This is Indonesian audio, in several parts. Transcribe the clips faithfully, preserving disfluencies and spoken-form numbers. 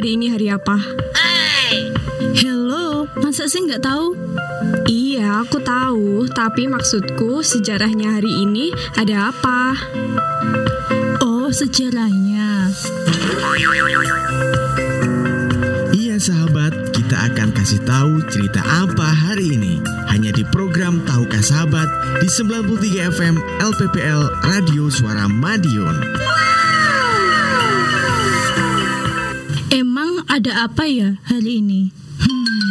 hari ini hari apa? Hey. Hello, masa sih nggak tahu? Iya, aku tahu. Tapi maksudku sejarahnya hari ini ada apa? Oh, sejarahnya. Iya sahabat, kita akan kasih tahu cerita apa hari ini. Hanya di program Tahukah Sahabat di sembilan puluh tiga F M L P P L Radio Suara Madiun. Emang ada apa ya hari ini? Hmm.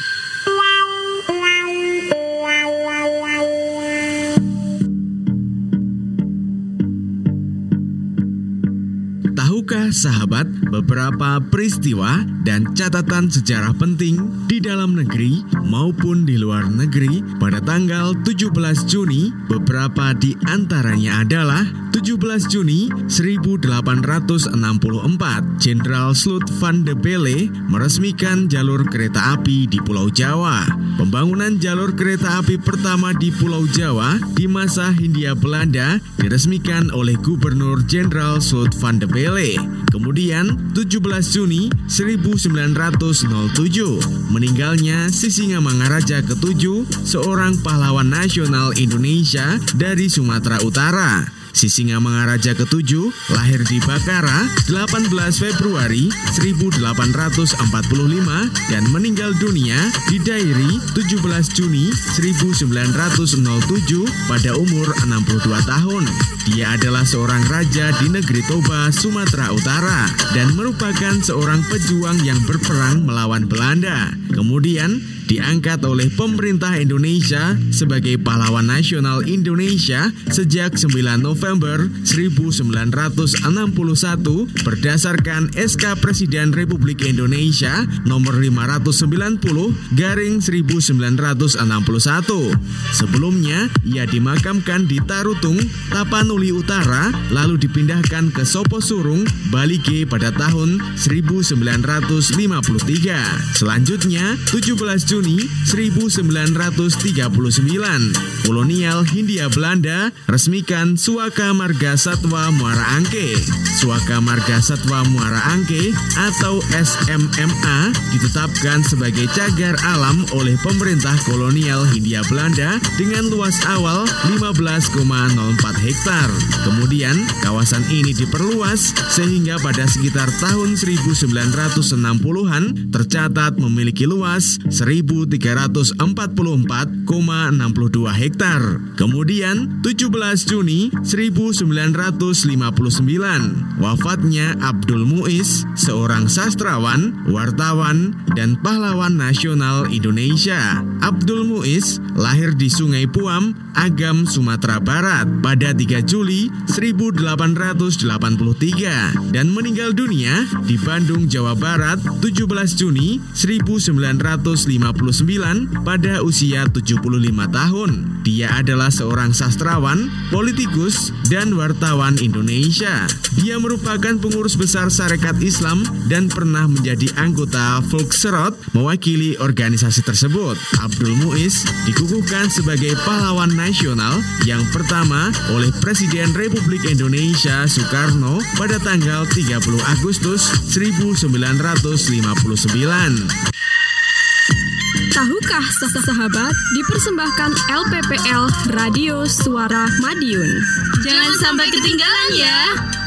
Tahukah sahabat beberapa peristiwa dan catatan sejarah penting di dalam negeri maupun di luar negeri pada tanggal tujuh belas Juni? Beberapa di antaranya adalah tujuh belas Juni seribu delapan ratus enam puluh empat, Jenderal Slot van de Belle meresmikan jalur kereta api di Pulau Jawa. Pembangunan jalur kereta api pertama di Pulau Jawa di masa Hindia Belanda diresmikan oleh Gubernur Jenderal Slot van de Belle. Kemudian tujuh belas Juni seribu sembilan ratus tujuh, meninggalnya Sisingamangaraja ketujuh, seorang pahlawan nasional Indonesia dari Sumatera Utara. Sisingamangaraja ketujuh lahir di Bakara delapan belas Februari seribu delapan ratus empat puluh lima dan meninggal dunia di Dairi tujuh belas Juni seribu sembilan ratus tujuh pada umur enam puluh dua tahun. Dia adalah seorang raja di negeri Toba, Sumatera Utara dan merupakan seorang pejuang yang berperang melawan Belanda. Kemudian diangkat oleh pemerintah Indonesia sebagai pahlawan nasional Indonesia sejak sembilan November seribu sembilan ratus enam puluh satu berdasarkan S K Presiden Republik Indonesia nomor lima ratus sembilan puluh garing seribu sembilan ratus enam puluh satu. Sebelumnya ia dimakamkan di Tarutung, Tapanuli Utara, lalu dipindahkan ke Soposurung, Balige pada tahun seribu sembilan ratus lima puluh tiga. Selanjutnya tujuh belas Juni seribu sembilan ratus tiga puluh sembilan, kolonial Hindia Belanda resmikan Suaka Marga Satwa Muara Angke. Suaka Marga Satwa Muara Angke atau S M M A ditetapkan sebagai cagar alam oleh pemerintah kolonial Hindia Belanda dengan luas awal lima belas koma nol empat hektar. Kemudian kawasan ini diperluas sehingga pada sekitar tahun seribu sembilan ratus enam puluhan tercatat memiliki luas seribu tiga ratus empat puluh empat koma enam dua hektar. Kemudian tujuh belas Juni seribu sembilan ratus lima puluh sembilan, wafatnya Abdul Muiz, seorang sastrawan, wartawan, dan pahlawan nasional Indonesia. Abdul Muiz lahir di Sungai Puam, Agam, Sumatera Barat pada tiga Juli seribu delapan ratus delapan puluh tiga dan meninggal dunia di Bandung, Jawa Barat tujuh belas Juni seribu sembilan ratus lima puluh sembilan pada usia tujuh puluh lima tahun. Dia adalah seorang sastrawan, politikus, dan wartawan Indonesia. Dia merupakan pengurus besar Sarekat Islam dan pernah menjadi anggota Volksraad mewakili organisasi tersebut. Abdul Muiz dikukuhkan sebagai pahlawan nasional yang pertama oleh Presiden Republik Indonesia Soekarno pada tanggal tiga puluh Agustus seribu sembilan ratus lima puluh sembilan. Tahukah sahabat dipersembahkan L P P L Radio Suara Madiun. Jangan sampai ketinggalan ya.